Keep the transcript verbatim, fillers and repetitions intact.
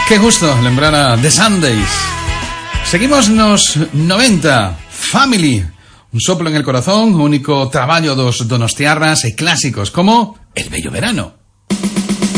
Que gusto lembrar a The Sundays. Seguimos nos noventa. Family. Un soplo en el corazón, único traballo dos donostiarras e clásicos como El bello verano.